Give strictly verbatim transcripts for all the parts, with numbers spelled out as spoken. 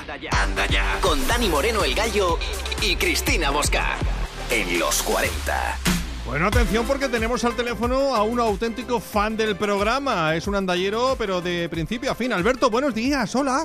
Anda ya, anda ya. Con Dani Moreno el Gallo y Cristina Mosca. En los cuarenta. Bueno, atención porque tenemos al teléfono a un auténtico fan del programa. Es un andallero, pero de principio a fin. Alberto, buenos días. Hola.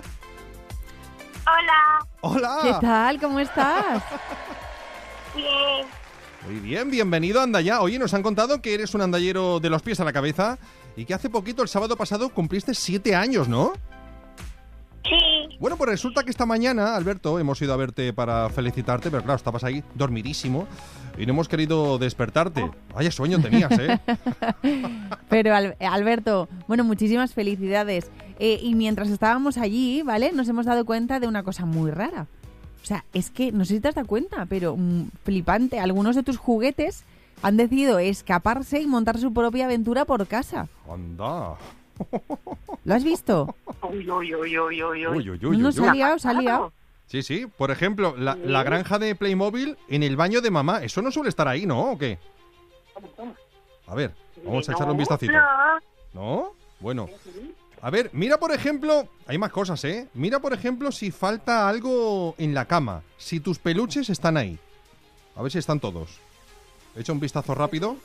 Hola. Hola. ¿Qué tal? ¿Cómo estás? Bien. Muy bien, bienvenido a Andallá. Oye, nos han contado que eres un andallero de los pies a la cabeza y que hace poquito, el sábado pasado, cumpliste siete años, ¿no? Sí. Bueno, pues resulta que esta mañana, Alberto, hemos ido a verte para felicitarte, pero claro, estabas ahí dormidísimo y no hemos querido despertarte. Vaya sueño tenías, ¿eh? Pero, Al- Alberto, bueno, muchísimas felicidades. Eh, y mientras estábamos allí, ¿vale? Nos hemos dado cuenta de una cosa muy rara. O sea, es que, no sé si te has dado cuenta, pero mm, flipante, algunos de tus juguetes han decidido escaparse y montar su propia aventura por casa. Anda. ¿Lo has visto? Uy, uy, uy, uy, uy, Uy, uy. uy, uy, No uy, se uy. ha liado, se ha liado. Sí, sí. Por ejemplo, la, la granja de Playmobil en el baño de mamá. Eso no suele estar ahí, ¿no? ¿O qué? A ver, vamos a echarle un vistacito. No. ¿No? Bueno. A ver, mira por ejemplo... Hay más cosas, ¿eh? Mira por ejemplo si falta algo en la cama. Si tus peluches están ahí. A ver si están todos. Echa un vistazo rápido.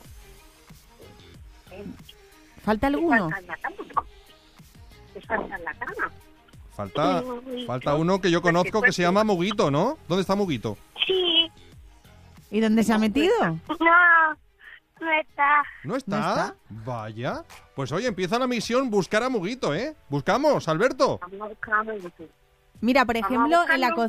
¿Falta alguno? Falta en la cama. ¿Qué falta en la cama? Falta, falta uno que yo conozco que se llama Muguito, ¿no? ¿Dónde está Muguito? Sí. ¿Y dónde se ha metido? No. No está. ¿No está? ¿No está? Vaya. Pues oye, empieza la misión buscar a Muguito, ¿eh? Buscamos, Alberto. Vamos a buscar a Muguito. Mira, por Vamos a ejemplo, en la buscarlo.